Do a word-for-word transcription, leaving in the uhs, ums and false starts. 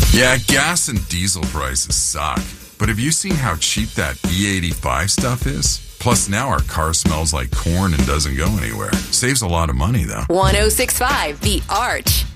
Yeah, gas and diesel prices suck. But have you seen how cheap that E eighty-five stuff is? Plus, now our car smells like corn and doesn't go anywhere. Saves a lot of money, though. one oh six point five The Arch.